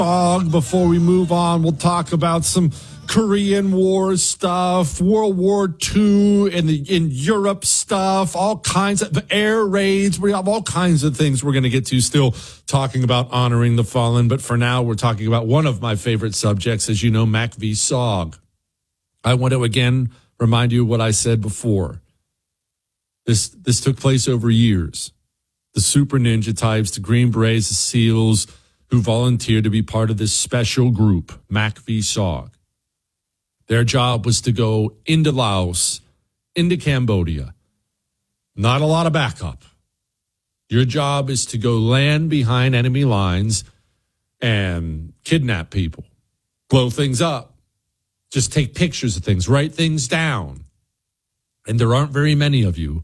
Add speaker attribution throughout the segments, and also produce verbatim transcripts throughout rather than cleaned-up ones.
Speaker 1: Bog. Before we move on, we'll talk about some Korean War stuff, World War Two in the in Europe stuff, all kinds of air raids. We have all kinds of things we're going to get to, still talking about honoring the fallen. But for now, we're talking about one of my favorite subjects, as you know, Mac V. Sog. I want to again remind you of what I said before. This this took place over years. The Super Ninja types, the Green Berets, the SEALs, who volunteered to be part of this special group, Mac V. Sog. Their job was to go into Laos, into Cambodia. Not a lot of backup. Your job is to go land behind enemy lines and kidnap people, blow things up, just take pictures of things, write things down. And there aren't very many of you.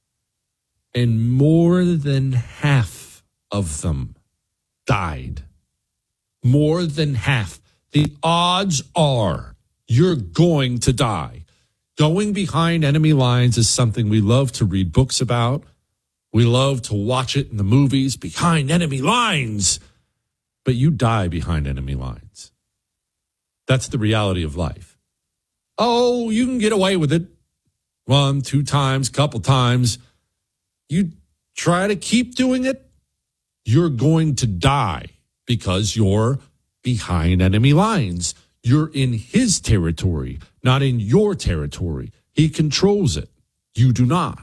Speaker 1: And more than half of them died. More than half. The odds are you're going to die. Going behind enemy lines is something we love to read books about. We love to watch it in the movies, behind enemy lines. But you die behind enemy lines. That's the reality of life. Oh, you can get away with it one, two times, couple times. You try to keep doing it, you're going to die because you're behind enemy lines. You're in his territory, not in your territory. He controls it. You do not.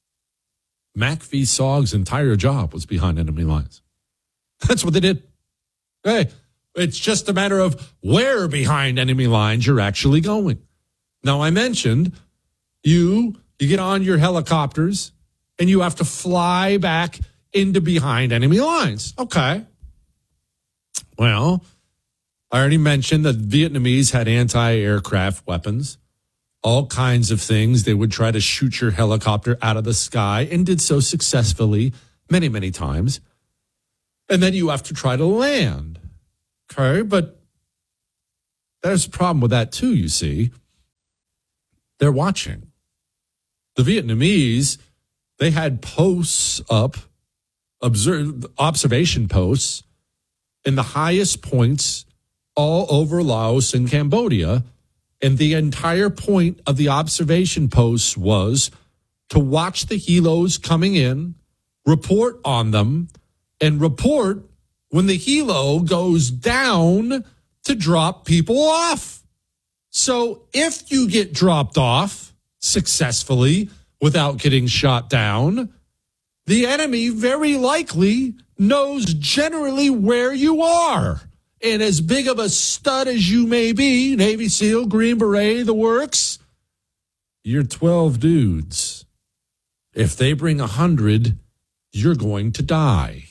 Speaker 1: Mac V. Sog's entire job was behind enemy lines. That's what they did. Hey, it's just a matter of where behind enemy lines you're actually going. Now, I mentioned you, you get on your helicopters and you have to fly back into behind enemy lines. Okay. Well, I already mentioned that Vietnamese had anti-aircraft weapons, all kinds of things. They would try to shoot your helicopter out of the sky and did so successfully many, many times. And then you have to try to land. Okay, but there's a problem with that too, you see. They're watching. The Vietnamese, they had posts up, observe, observation posts in the highest points all over Laos and Cambodia. And the entire point of the observation posts was to watch the helos coming in, report on them, and report when the helo goes down to drop people off. So if you get dropped off successfully without getting shot down, the enemy very likely knows generally where you are. And as big of a stud as you may be, Navy SEAL, Green Beret, the works, you're twelve dudes. If they bring one hundred, you're going to die.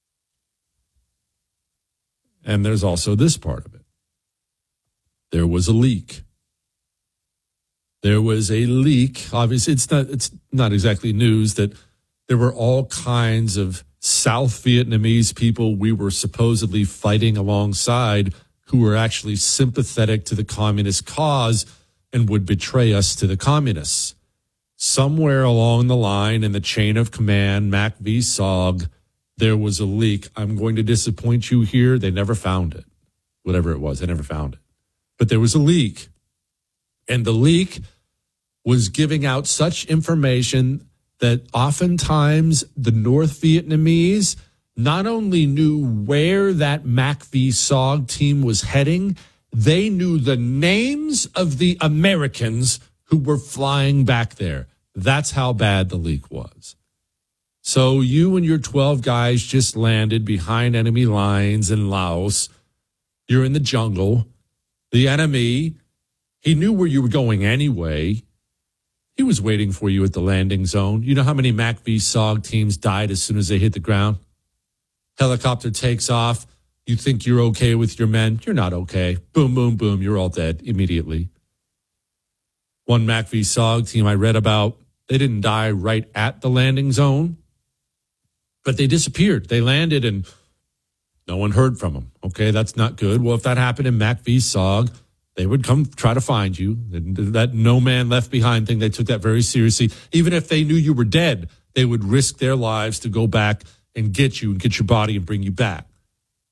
Speaker 1: And there's also this part of it. There was a leak. There was a leak. Obviously, it's not, it's not exactly news that there were all kinds of South Vietnamese people we were supposedly fighting alongside who were actually sympathetic to the communist cause and would betray us to the communists. Somewhere along the line in the chain of command, Mac V. Sog, there was a leak. I'm going to disappoint you here. They never found it. Whatever it was, they never found it. But there was a leak. And the leak was giving out such information that oftentimes the North Vietnamese not only knew where that Mac V. Sog team was heading, they knew the names of the Americans who were flying back there. That's how bad the leak was. So you and your twelve guys just landed behind enemy lines in Laos. You're in the jungle. The enemy, he knew where you were going anyway. He was waiting for you at the landing zone. You know how many Mac V. Sog teams died as soon as they hit the ground? Helicopter takes off. You think you're okay with your men. You're not okay. Boom, boom, boom. You're all dead immediately. One Mac V. Sog team I read about, they didn't die right at the landing zone, but they disappeared. They landed and no one heard from them. Okay, that's not good. Well, if that happened in Mac V. Sog, they would come try to find you. That no man left behind thing, they took that very seriously. Even if they knew you were dead, they would risk their lives to go back and get you and get your body and bring you back.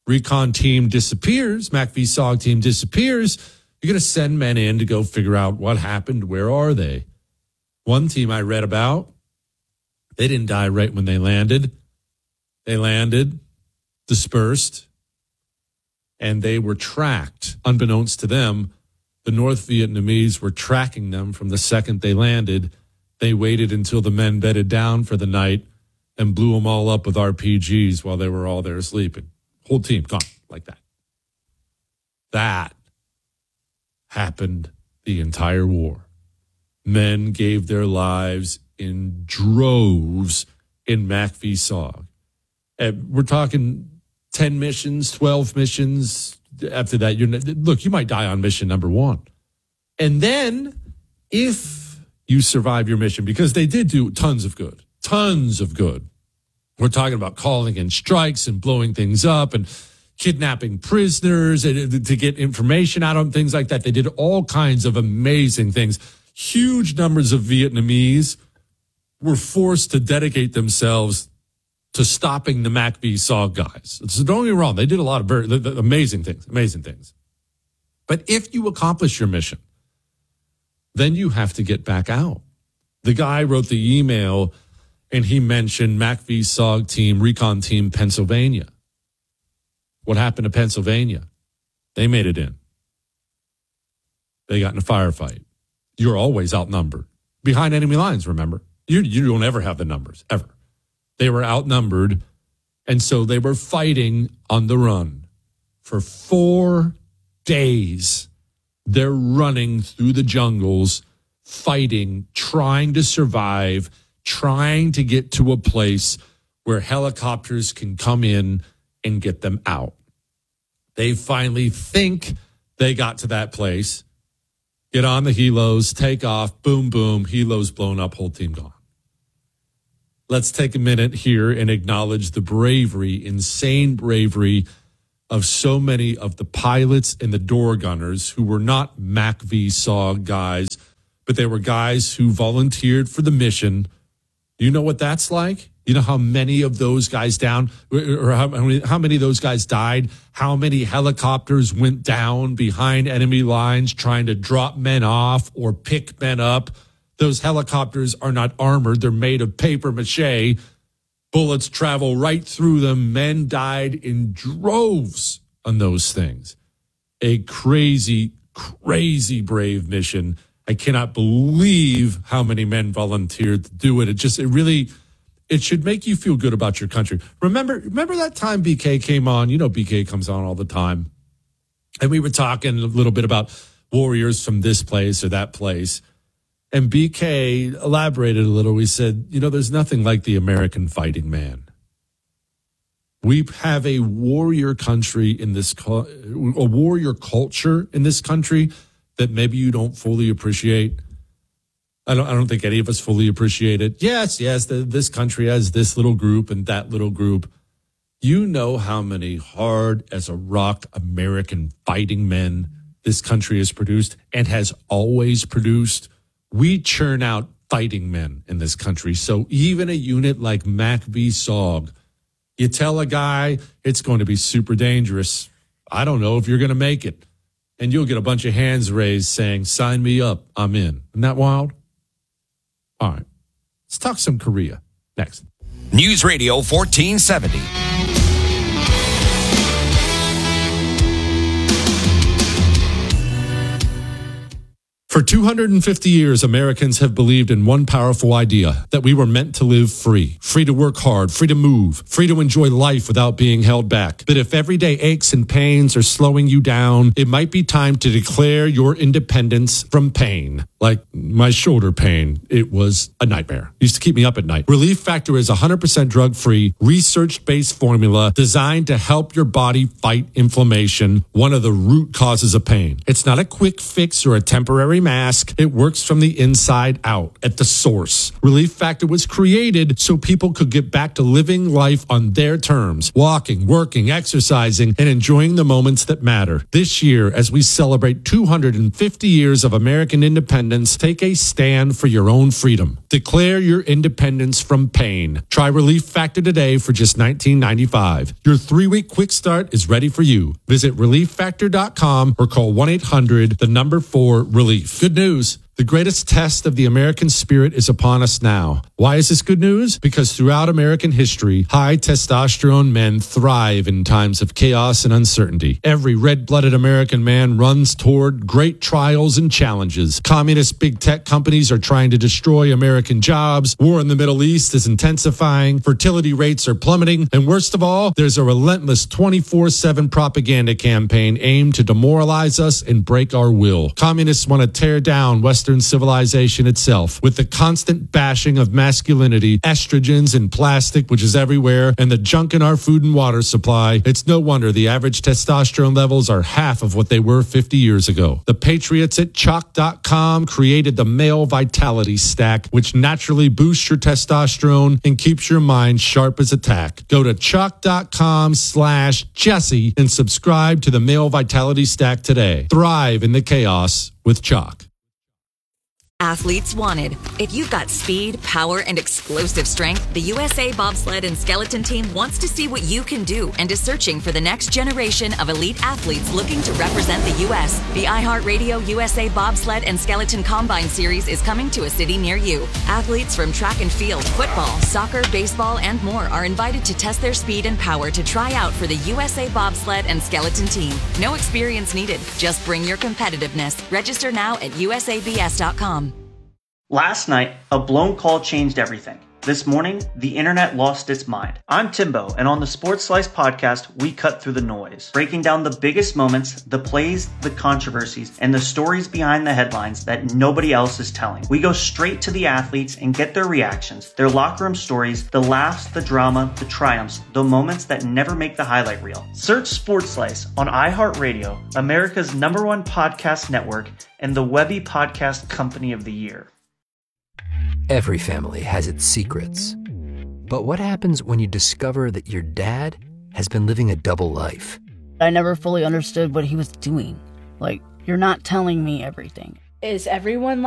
Speaker 1: recon team disappears, Mac V S O G team disappears, you're going to send men in to go figure out what happened. Where are they? One team I read about, they didn't die right when they landed. They landed, dispersed, and they were tracked. Unbeknownst to them, the North Vietnamese were tracking them from the second they landed. They waited until the men bedded down for the night and blew them all up with R P Gs while they were all there sleeping. Whole team gone like that. That happened the entire war. Men gave their lives in droves in Mac V S O G. And we're talking ten missions, twelve missions. After that, you're look, you might die on mission number one. And then if you survive your mission, because they did do tons of good, tons of good. We're talking about calling in strikes and blowing things up and kidnapping prisoners and to get information out of them, things like that. They did all kinds of amazing things. Huge numbers of Vietnamese were forced to dedicate themselves to stopping the Mac V S O G guys. So don't get me wrong. They did a lot of very amazing things, amazing things. But if you accomplish your mission, then you have to get back out. The guy wrote the email and he mentioned Mac V S O G team, recon team, Pennsylvania. What happened to Pennsylvania? They made it in. They got in a firefight. You're always outnumbered. Behind enemy lines, remember? You, you don't ever have the numbers, ever. They were outnumbered, and so they were fighting on the run. For four days, they're running through the jungles, fighting, trying to survive, trying to get to a place where helicopters can come in and get them out. They finally think they got to that place, get on the helos, take off, boom, boom, helos blown up, whole team gone. Let's take a minute here and acknowledge the bravery, insane bravery of so many of the pilots and the door gunners who were not Mac V S O G guys, but they were guys who volunteered for the mission. You know what that's like? You know how many of those guys down, or how many, how many of those guys died? How many helicopters went down behind enemy lines trying to drop men off or pick men up? Those helicopters are not armored. They're made of paper mache. Bullets travel right through them. Men died in droves on those things. A crazy, crazy brave mission. I cannot believe how many men volunteered to do it. It just, it really, it should make you feel good about your country. Remember, remember that time B K came on? You know, B K comes on all the time. And we were talking a little bit about warriors from this place or that place. And B K elaborated a little. We said, you know, there's nothing like the American fighting man. We have a warrior country in this, a warrior culture in this country that maybe you don't fully appreciate. I don't, I don't think any of us fully appreciate it. Yes, yes, the, this country has this little group and that little group. You know how many hard as a rock American fighting men this country has produced and has always produced. We churn out fighting men in this country. So even a unit like Mac V S O G, you tell a guy it's going to be super dangerous. I don't know if you're going to make it. And you'll get a bunch of hands raised saying, sign me up, I'm in. Isn't that wild? All right. Let's talk some Korea next.
Speaker 2: News Radio fourteen seventy.
Speaker 1: For two hundred fifty years, Americans have believed in one powerful idea, that we were meant to live free, free to work hard, free to move, free to enjoy life without being held back. But if everyday aches and pains are slowing you down, it might be time to declare your independence from pain. Like my shoulder pain, it was a nightmare. It used to keep me up at night. Relief Factor is a one hundred percent drug-free, research-based formula designed to help your body fight inflammation, one of the root causes of pain. It's not a quick fix or a temporary mask. It works from the inside out at the source. Relief Factor was created so people could get back to living life on their terms, walking, working, exercising, and enjoying the moments that matter. This year, as we celebrate two hundred fifty years of American independence, take a stand for your own freedom. Declare your independence from pain. Try Relief Factor today for just nineteen ninety-five dollars. Your three-week quick start is ready for you. Visit relief factor dot com or call one eight hundred, the number four, relief. Good news. The greatest test of the American spirit is upon us now. Why is this good news? Because throughout American history, high testosterone men thrive in times of chaos and uncertainty. Every red-blooded American man runs toward great trials and challenges. Communist big tech companies are trying to destroy American jobs. War in the Middle East is intensifying. Fertility rates are plummeting. And worst of all, there's a relentless twenty-four seven propaganda campaign aimed to demoralize us and break our will. Communists want to tear down Western civilization itself with the constant bashing of masculinity, estrogens and plastic, which is everywhere, and the junk in our food and water supply. It's no wonder the average testosterone levels are half of what they were fifty years ago. The patriots at chalk dot com created the Male Vitality Stack, which naturally boosts your testosterone and keeps your mind sharp as a tack. Go to chalk dot com slash Jesse and subscribe to the Male Vitality Stack today. Thrive in the chaos with Chalk.
Speaker 3: Athletes wanted. If you've got speed, power, and explosive strength, the U S A Bobsled and Skeleton Team wants to see what you can do and is searching for the next generation of elite athletes looking to represent the U S The iHeartRadio U S A Bobsled and Skeleton Combine Series is coming to a city near you. Athletes from track and field, football, soccer, baseball, and more are invited to test their speed and power to try out for the U S A Bobsled and Skeleton Team. No experience needed. Just bring your competitiveness. Register now at U S A B S dot com.
Speaker 4: Last night, a blown call changed everything. This morning, the internet lost its mind. I'm Timbo, and on the Sports Slice podcast, we cut through the noise, breaking down the biggest moments, the plays, the controversies, and the stories behind the headlines that nobody else is telling. We go straight to the athletes and get their reactions, their locker room stories, the laughs, the drama, the triumphs, the moments that never make the highlight reel. Search Sports Slice on iHeartRadio, America's number one podcast network, and the Webby Podcast Company of the Year.
Speaker 5: Every family has its secrets. But what happens when you discover that your dad has been living a double life?
Speaker 6: I never fully understood what he was doing. Like, you're not telling me everything.
Speaker 7: Is everyone